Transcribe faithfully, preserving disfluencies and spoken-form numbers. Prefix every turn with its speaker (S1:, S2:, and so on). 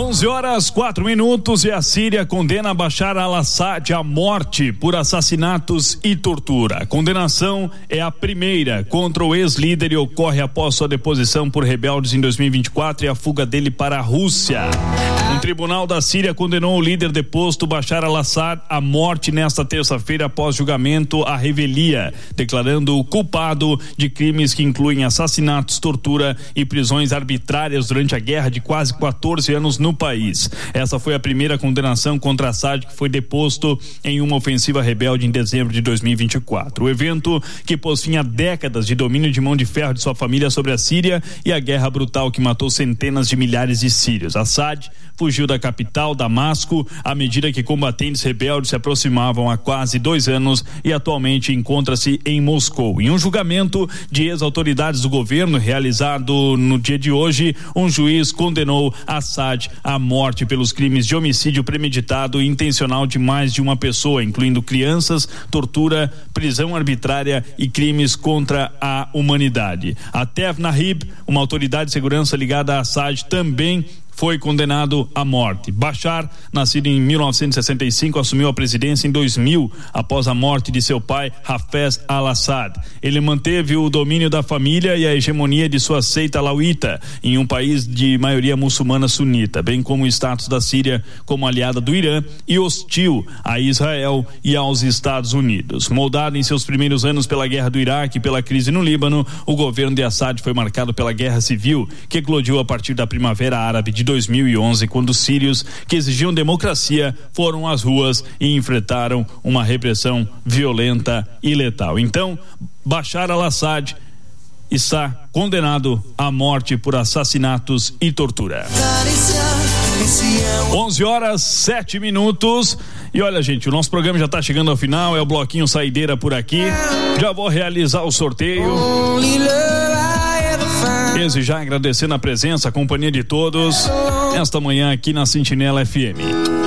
S1: onze horas, quatro minutos e a Síria condena Bashar al-Assad à morte por assassinatos e tortura. A condenação é a primeira contra o ex-líder e ocorre após sua deposição por rebeldes em dois mil e vinte e quatro e a fuga dele para a Rússia. Um tribunal da Síria condenou o líder deposto Bashar al-Assad à morte nesta terça-feira após julgamento à revelia, declarando-o culpado de crimes que incluem assassinatos, tortura e prisões arbitrárias durante a guerra de quase quatorze anos no país. Essa foi a primeira condenação contra Assad, que foi deposto em uma ofensiva rebelde em dezembro de dois mil e vinte e quatro. O evento, que pôs fim a décadas de domínio de mão de ferro de sua família sobre a Síria e a guerra brutal que matou centenas de milhares de sírios. Assad fugiu da capital, Damasco, à medida que combatentes rebeldes se aproximavam há quase dois anos e atualmente encontra-se em Moscou. Em um julgamento de ex-autoridades do governo realizado no dia de hoje, um juiz condenou Assad à morte pelos crimes de homicídio premeditado e intencional de mais de uma pessoa, incluindo crianças, tortura, prisão arbitrária e crimes contra a humanidade. A Tev Nahib, uma autoridade de segurança ligada a Assad, também foi condenado à morte. Bashar, nascido em mil novecentos e sessenta e cinco, assumiu a presidência em dois mil, após a morte de seu pai, Hafez al-Assad. Ele manteve o domínio da família e a hegemonia de sua seita alauíta em um país de maioria muçulmana sunita, bem como o status da Síria como aliada do Irã e hostil a Israel e aos Estados Unidos. Moldado em seus primeiros anos pela guerra do Iraque e pela crise no Líbano, o governo de Assad foi marcado pela guerra civil, que eclodiu a partir da Primavera Árabe de dois mil e onze, quando os sírios que exigiam democracia foram às ruas e enfrentaram uma repressão violenta e letal. Então, Bashar al-Assad está condenado à morte por assassinatos e tortura. onze horas, sete minutos. E olha, gente, o nosso programa já está chegando ao final, é o bloquinho saideira por aqui. Já vou realizar o sorteio. Desde já agradecendo a presença, a companhia de todos, esta manhã aqui na Sentinela F M.